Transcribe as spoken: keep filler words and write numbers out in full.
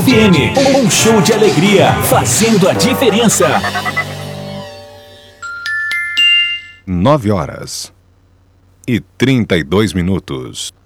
F M, um show de alegria, fazendo a diferença. Nove horas e trinta e dois minutos.